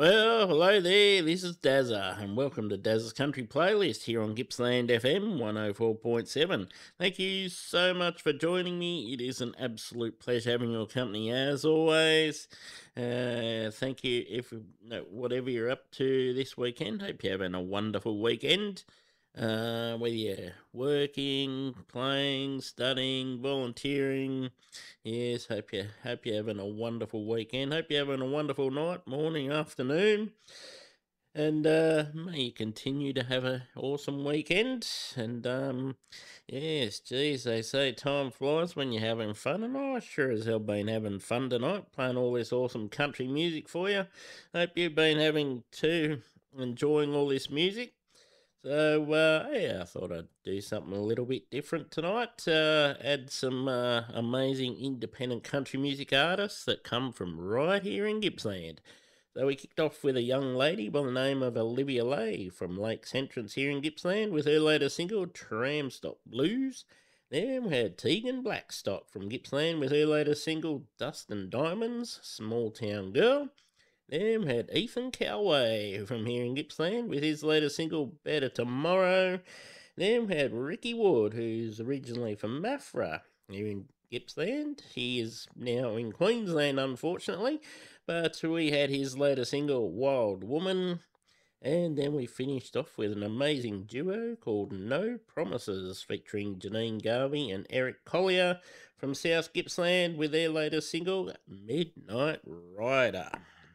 Well, hello there. This is Dazza, and welcome to Dazza's Country Playlist here on Gippsland FM 104.7. Thank you so much for joining me. It is an absolute pleasure having your company as always. Thank you if whatever you're up to this weekend. Hope you're having a wonderful weekend. Whether you're working, playing, studying, volunteering. Yes, hope you're having a wonderful weekend. Hope you're having a wonderful night, morning, afternoon, and may you continue to have an awesome weekend. And yes, geez, they say time flies when you're having fun, and I sure as hell been having fun tonight, playing all this awesome country music for you. Hope you've been having too, enjoying all this music. So, yeah, I thought I'd do something a little bit different tonight. Add some amazing independent country music artists that come from right here in Gippsland. So we kicked off with a young lady by the name of Olivia Lay from Lakes Entrance here in Gippsland with her latest single, Tram Stop Blues. Then we had Tegan Blackstock from Gippsland with her latest single, Dust and Diamonds, Small Town Girl. Then we had Ethan Coway from here in Gippsland with his latest single, Better Tomorrow. Then we had Ricky Wood, who's originally from Maffra here in Gippsland. He is now in Queensland, unfortunately, but we had his latest single, Wild Woman. And then we finished off with an amazing duo called No Promises, featuring Janine Garvey and Eric Collier from South Gippsland with their latest single, Midnight Rider.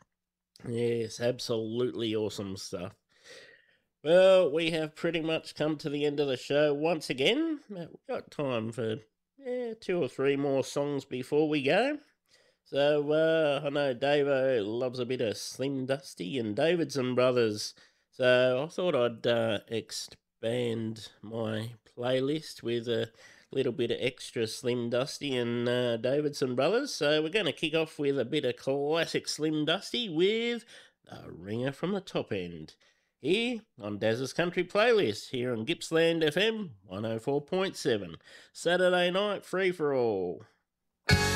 Yes, absolutely awesome stuff. Well, we have pretty much come to the end of the show once again. We've got time for two or three more songs before we go. So I know Davo loves a bit of Slim Dusty and Davidson Brothers. So I thought I'd expand my playlist with a little bit of extra Slim Dusty and Davidson Brothers. So we're going to kick off with a bit of classic Slim Dusty with The Ringer from the Top End. Here on Daz's Country Playlist, here on Gippsland FM 104.7. Saturday night free for all.